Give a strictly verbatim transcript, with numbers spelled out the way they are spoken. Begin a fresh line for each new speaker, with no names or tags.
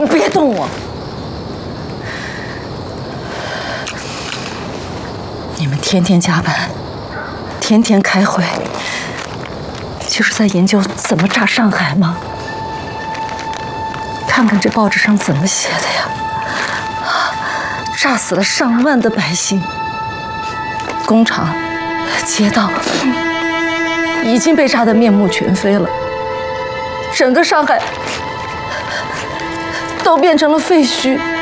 你别动我！你们天天加班，天天开会，就是在研究怎么炸上海吗？看看这报纸上怎么写的呀！炸死了上万的百姓，工厂、街道已经被炸得面目全非了，整个上海都变成了废墟。